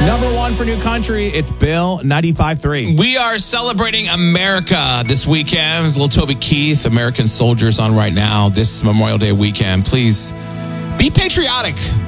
Number one for new country, it's Bill 95.3. We are celebrating America this weekend. Little Toby Keith, American Soldiers on right now this Memorial Day weekend. Please be patriotic.